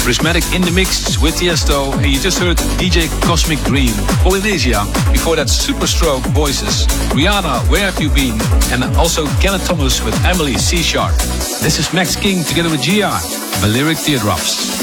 Prismatic in the mix with Tiesto, and you just heard DJ Cosmic Dream. Polynesia, before that Superstroke Voices. Rihanna, Where Have You Been? And also Kenneth Thomas with Emily C. Sharp. This is Max King together with GR, Lyric Teardrops.